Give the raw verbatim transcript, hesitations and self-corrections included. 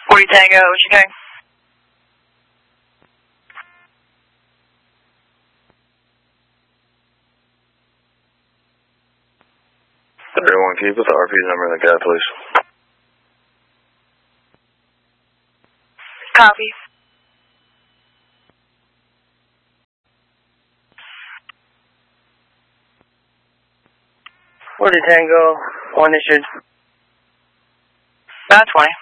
forty Tango, Chicago. Everyone, can you put the R P number in the cab, please? Copy. forty Tango, one issued. About twenty.